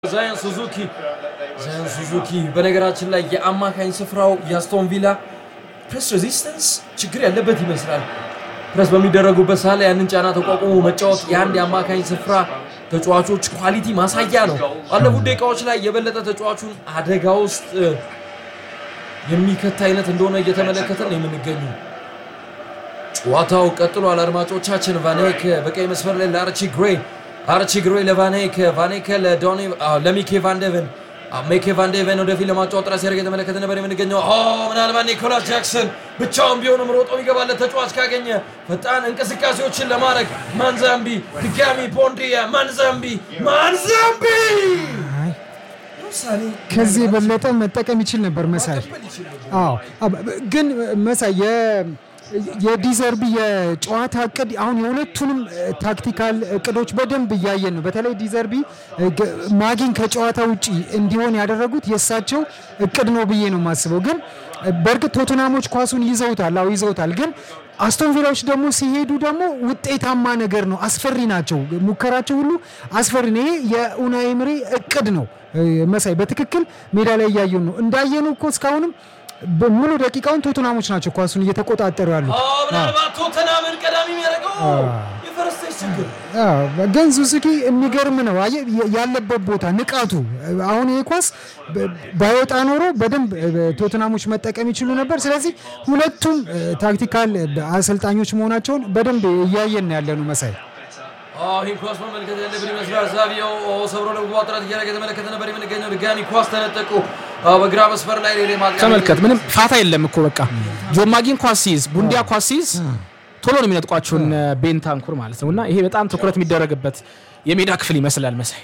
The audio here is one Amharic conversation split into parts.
ዛያን ሱዙኪ በነገራችን ላይ የአማካኝ ስፍራው ያስቶን ቪላ ፕሬስ ሬዚስተንስ ችግር ያለበት ይመስላል። ፕሬስ በሚደረጉበት ሰዓት ላይ ያንን ጫና ተቋቁሞ መጫወት የአንድ የአማካኝ ስፍራ ተጫዋቾች ኳሊቲ ማሳያ ነው። ባለፉት ደቂቃዎች ላይ የበለጠ ተጫዋቹን አደጋ ውስጥ የሚከት አይነት እንደሆነ እየተመለከተን ነው የምንገኘው። ጨዋታው ቀጥሏል አድማጮቻችን። ቫኔክ በቀይ መስመር ላይ አርቺ ግሬ ለቫኔክ ለዶኒ ለሚኬ ቫንዴቨን ሚኬ ቫንዴቨን ወደፊት ለማጫወት ጥረት ሲያደርግ የተመለከተን ነበር የምንገኘው። ምናልባት ኒኮላስ ጃክሰን ብቻውን ቢሆንም ሮጦ ይገባለት ተጫዋች ካገኘ ፈጣን እንቅስቃሴዎችን ለማድረግ ማንዛምቢ ድጋሚ ፖንዲያ ማንዛምቢ ከዚህ በለጠ መጠቀም ይችል ነበር መሳይ። ግን መሳይ የዲዘርቢ የጨዋታ እቅድ አሁን የሁለቱንም ታክቲካል እቅዶች በደንብ ያያየን ነው። በተለይ ዲዘርቢ ማጊን ከጨዋታ ውጪ እንዲሆን ያደረጉት የሳቸው እቅድ ነው ብዬ ነው ማስበው። ግን በርግጥ ቶተናሞች ኳሱን ይዘውታል ግን አስቶን ቪላዎች ደግሞ ሲሄዱ ደግሞ ውጤታማ ነገር ነው። አስፈሪ ናቸው። ሙከራቸው ሁሉ አስፈሪ ነው። ይሄ የኡናይ ኤምሪ እቅድ ነው መሳይ። በትክክል ሜዳ ላይ ያያየን ነው። እንዳየነው እኮ እስካሁንም በሙሉ ደቂቃውን ቶተናሞች ናቸው ኳሱን እየተቆጣጠሩ ያሉት። ምናልባት ቶተናምን ቀዳሚ የሚያደርገው የፈረስቴስ ችግር ግን ሱዙኪ የሚገርም ነው ያለበት ቦታ ንቃቱ። አሁን ይሄ ኳስ ባይወጣ ኖሮ በደንብ ቶተናሞች መጠቀም ይችሉ ነበር። ስለዚህ ሁለቱም ታክቲካል አሰልጣኞች መሆናቸውን በደንብ እያየን ያለነው መሳይ። ይሄን ኳስ መመልከት ያለብን ይመስላል። ዛቪዮ ሰብሮ ለመግባት ጥረት እያደረገ የተመለከተ ነበር የምንገኘው። ድጋሚ ኳስ ተነጠቁ በግራ መስመር ላይ ሌላ ማጥቃት ተመልከት። ምንም ፋታ የለም እኮ በቃ ጆማጊን ኳስ ሲይዝ ቡንዲያ ኳስ ሲይዝ ቶሎ ነው የሚነጥቋቸውን ቤንታንኩር ማለት ነውና ይሄ በጣም ትኩረት የሚደረግበት የሜዳ ክፍል ይመስላል መሳይ።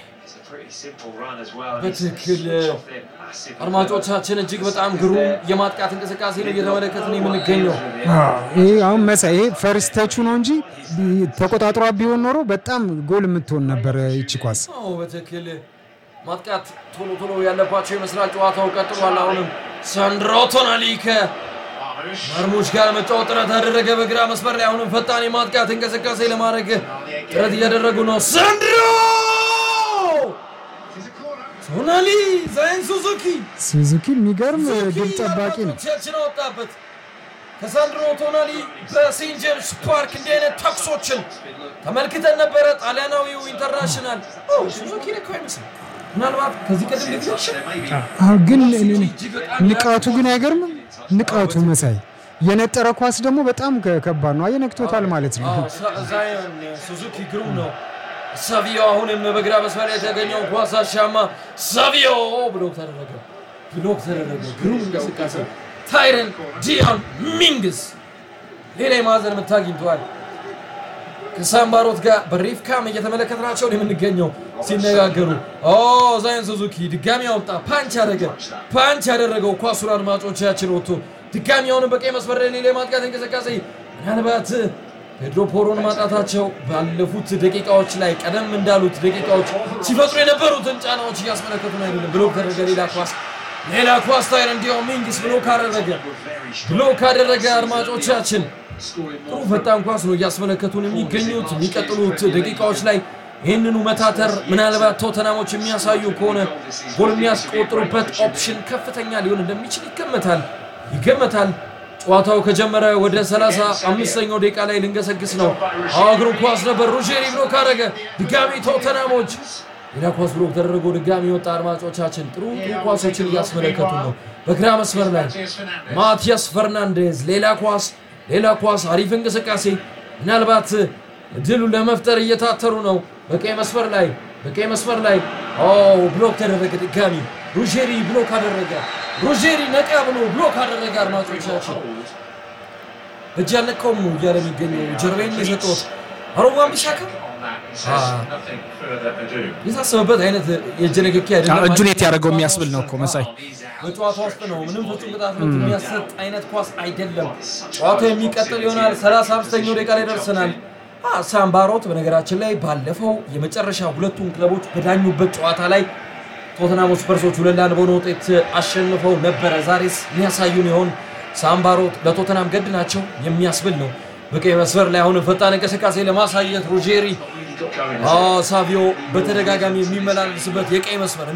በትክክል አድማጮቻችን እጅግ በጣም ግሩም የማጥቃት እንቅስቃሴ ነው እየተመለከትን የምንገኘው። ይሄ አሁን መሳይ ይሄ ፈርስት ተቹ ነው እንጂ ተቆጣጥሯ ቢሆን ኖሮ በጣም ጎል የምትሆን ነበር እቺ ኳስ። በትክክል ማጥቃት ቶሎ ያለባቸው ይመስላል። ጨዋታው ቀጥሏል። አሁንም ሳንድሮ ቶናሊ ከማርሙሽ ጋር መጫወት ጥረት አደረገ በግራ መስመር ላይ። አሁንም ፈጣን የማጥቃት እንቅስቃሴ ለማድረግ ጥረት እያደረጉ ነው። ሳንድሮ ቶናሊ ዛያን ሱዙኪ የሚገርም ግብ ጠባቂ ነው። ወጣበት ከሳንድሮ ቶናሊ በሴንት ጄምስ ፓርክ እንዲህ አይነት ተኩሶችን ተመልክተን ነበረ። ጣሊያናዊው ኢንተርናሽናል ሱዙኪ ለካ አይመስልም ምናልባት ከዚህ ቀደም ግን ንቃቱ ግን አይገርምም። ንቃቱ መሳይ የነጠረ ኳስ ደግሞ በጣም ከባድ ነው። አየነክቶታል ማለት ነው። ዛያን ሱዙኪ ግሩም ነው። ሳቪዮ አሁንም በግራ መስመር ላይ የተገኘው ኳስ አሻማ ሳቪዮ ብሎክ ተደረገ። ግሩም እንቅስቃሴ ታይረን ዲዮን ሚንግስ ሌላ ማዘር መታግኝቷል። ከሳምባሮት ጋር በሪፍካም እየተመለከትናቸው ነው የምንገኘው ሲነጋገሩ። ዛያን ሱዙኪ ድጋሚ አወጣ ፓንች ያደረገው ኳሱን አድማጮቻችን ወጥቶ ድጋሚ አሁንም በቀይ መስመር ላይ ሌላ ማጥቃት እንቅስቃሴ ምናልባት ፔድሮ ፖሮን ማጣታቸው ባለፉት ደቂቃዎች ላይ ቀደም እንዳሉት ደቂቃዎች ሲፈጥሩ የነበሩትን ጫናዎች እያስመለከቱን አይደለም። ብሎክ ተደረገ። ሌላ ኳስ ታይረን ዲዮን ሚንግስ ብሎክ አደረገ። አድማጮቻችን ጥሩ ፈጣን ኳስ ነው እያስመለከቱን የሚገኙት። የሚቀጥሉት ደቂቃዎች ላይ ይህንኑ መታተር ምናልባት ቶተናሞች የሚያሳዩ ከሆነ ጎል የሚያስቆጥሩበት ኦፕሽን ከፍተኛ ሊሆን እንደሚችል ይገመታል። ጨዋታው ከጀመረ ወደ 35ኛው ደቂቃ ላይ ልንገሰግስ ነው። እግሩ ኳስ ነበር። ሩጄሪ ብሎክ አደረገ። ድጋሚ ቶተናሞች ሌላ ኳስ ብሎክ ተደረገ። ድጋሚ ወጣ። አድማጮቻችን ጥሩ ኳሶችን እያስመለከቱ ነው። በግራ መስመር ላይ ማቲያስ ፈርናንዴዝ ሌላ ኳስ አሪፍ እንቅስቃሴ ምናልባት ድሉ ለመፍጠር እየታተሩ ነው። በቀይ መስመር ላይ ብሎክ ተደረገ። ድጋሚ ሩጄሪ ብሎክ አደረገ። ሩጄሪ ነቃ ብሎ ብሎክ አደረገ። አድማጮቻችን እጅ ያልነካውም ነው እያለ የሚገኘው ጀርባዬን የሰጠሁት አሮዋን ቢሻካ የታሰበበት አይነት የእጅ ንክኪ አይደለም። እጁን የት ያደረገው የሚያስብል ነው እኮ መሳይ። በጨዋታ ውስጥ ነው ምንም ፍጹም ቅጣት ምት የሚያሰጥ አይነት ኳስ አይደለም። ጨዋታው የሚቀጥል ይሆናል። 35ኛው ደቂቃ ላይ ደርሰናል። ሳምባሮት በነገራችን ላይ ባለፈው የመጨረሻ ሁለቱን ክለቦች በዳኙበት ጨዋታ ላይ ቶተናም ስፐርሶች 2-1 በሆነ ውጤት አሸንፈው ነበረ። ዛሬስ የሚያሳዩን ይሆን? ሳምባሮት ለቶተናም ገድ ናቸው የሚያስብል ነው። በቀይ መስመር ላይ አሁን ፈጣን እንቅስቃሴ ለማሳየት ሩጄሪ ሳቪዮ በተደጋጋሚ የሚመላለስበት የቀይ መስመር